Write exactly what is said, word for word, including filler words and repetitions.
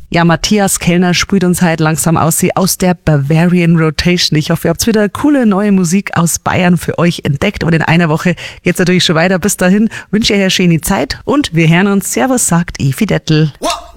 Ja, Matthias Kellner spielt uns halt langsam aus, sie aus der Bavarian Rotation. Ich hoffe, ihr habt wieder coole neue Musik aus Bayern für euch entdeckt. Und in einer Woche geht's natürlich schon weiter. Bis dahin wünsche ich euch eine schöne Zeit und wir hören uns. Servus, sagt Evi Dettel.